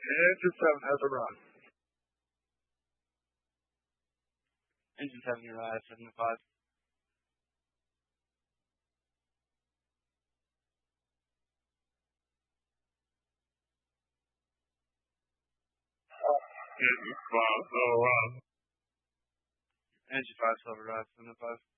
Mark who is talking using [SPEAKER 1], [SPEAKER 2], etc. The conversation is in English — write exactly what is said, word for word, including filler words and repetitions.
[SPEAKER 1] Engine seven has arrived.
[SPEAKER 2] Engine seven arrived, seven to five.
[SPEAKER 1] Engine five still arrived.
[SPEAKER 2] Engine five still arrived, seven to five.